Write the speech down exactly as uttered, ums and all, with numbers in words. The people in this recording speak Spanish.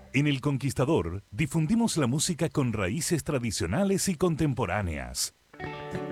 En El Conquistador difundimos la música con raíces tradicionales y contemporáneas.